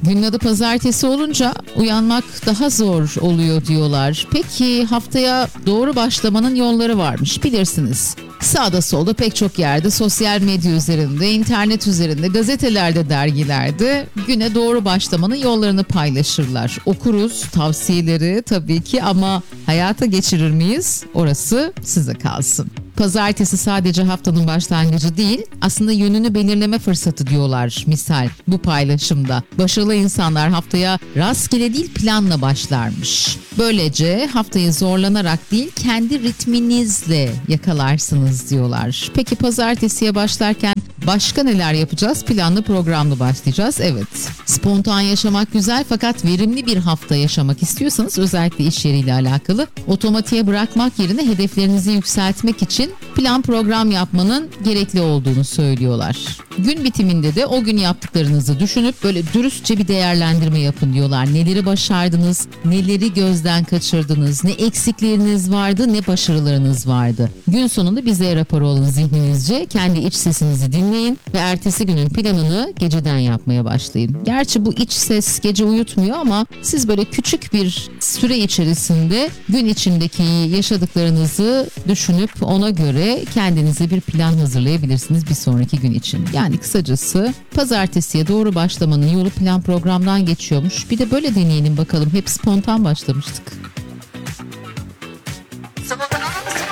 Günün adı pazartesi olunca uyanmak daha zor oluyor diyorlar. Peki haftaya doğru başlamanın yolları varmış, bilirsiniz. Sağda solda pek çok yerde, sosyal medya üzerinde, internet üzerinde, gazetelerde, dergilerde güne doğru başlamanın yollarını paylaşırlar. Okuruz tavsiyeleri tabii ki ama hayata geçirir miyiz? Orası size kalsın. Pazartesi sadece haftanın başlangıcı değil, aslında yönünü belirleme fırsatı diyorlar misal bu paylaşımda. Başarılı insanlar haftaya rastgele değil planla başlarmış. Böylece haftayı zorlanarak değil kendi ritminizle yakalarsınız diyorlar. Peki pazartesiye başlarken başka neler yapacağız? Planlı programlı başlayacağız. Evet. Spontan yaşamak güzel fakat verimli bir hafta yaşamak istiyorsanız özellikle iş yeriyle alakalı otomatiğe bırakmak yerine hedeflerinizi yükseltmek için plan program yapmanın gerekli olduğunu söylüyorlar. Gün bitiminde de o gün yaptıklarınızı düşünüp böyle dürüstçe bir değerlendirme yapın diyorlar. Neleri başardınız, neleri gözden kaçırdınız, ne eksikleriniz vardı, ne başarılarınız vardı. Gün sonunda bir Z raporu alın zihninizce, kendi iç sesinizi dinleyin ve ertesi günün planını geceden yapmaya başlayın. Gerçi bu iç ses gece uyutmuyor ama siz böyle küçük bir süre içerisinde gün içindeki yaşadıklarınızı düşünüp ona göre kendinize bir plan hazırlayabilirsiniz bir sonraki gün için. Yani kısacası pazartesiye doğru başlamanın yolu plan programdan geçiyormuş. Bir de böyle deneyelim bakalım. Hep spontan başlamıştık.